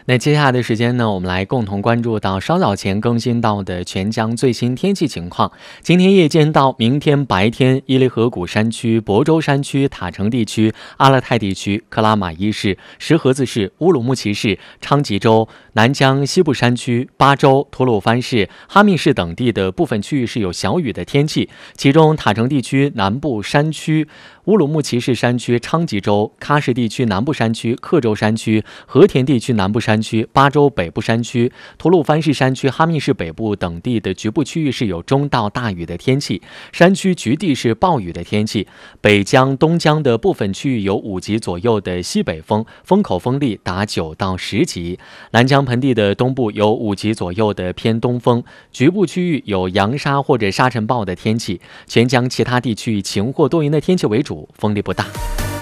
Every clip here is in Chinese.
那接下来的时间呢，我们来共同关注到稍早前更新到的全江最新天气情况。今天夜间到明天白天，伊犁河谷山区、亳州山区、塔城地区、阿勒泰地区、克拉玛依市、石河子市、乌鲁木齐市、昌吉州、南疆西部山区、巴州、吐鲁番市、哈密市等地的部分区域是有小雨的天气，其中塔城地区南部山区、乌鲁木齐市山区、昌吉州、喀什地区南部山区、克州山区、和田地区南部山区、巴州北部山区、吐鲁番市山区、哈密市北部等地的局部区域是有中到大雨的天气，山区局地是暴雨的天气。北江、东江的部分区域有5级左右的西北风，风口风力达9到10级。南江盆地的东部有5级左右的偏东风，局部区域有扬沙或者沙尘暴的天气。全江其他地区以晴或多云的天气为主，风力不大。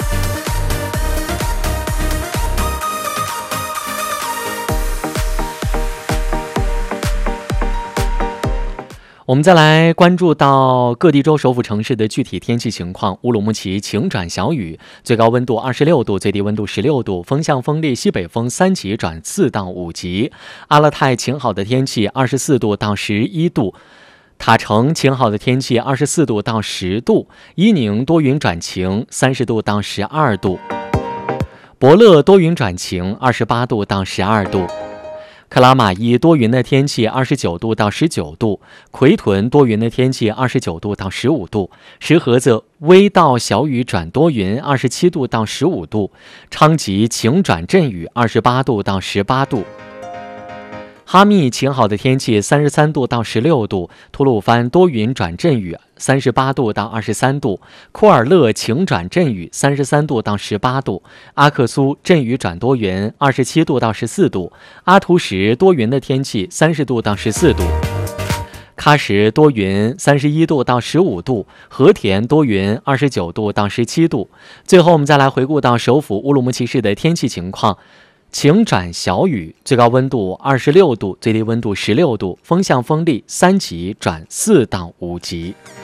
我们再来关注到各地州首府城市的具体天气情况。乌鲁木齐晴转小雨，最高温度26度，最低温度16度，风向风力西北风3级转4到5级。阿勒泰晴好的天气24度到11度。塔城晴好的天气24度到10度，伊宁多云转晴30度到12度，博乐多云转晴28度到12度，克拉玛依多云的天气29度到19度，奎屯多云的天气29度到15度，石河子微到小雨转多云27度到15度，昌吉晴转阵雨28度到18度，哈密晴好的天气33度到16度，吐鲁番多云转阵雨38度到23度，库尔勒晴转阵雨33度到18度，阿克苏阵雨转多云27度到14度，阿图什多云的天气30度到14度，喀什多云31度到15度，和田多云29度到17度。最后我们再来回顾到首府乌鲁木齐市的天气情况。晴转小雨，最高温度26度，最低温度16度，风向风力3级转4到5级。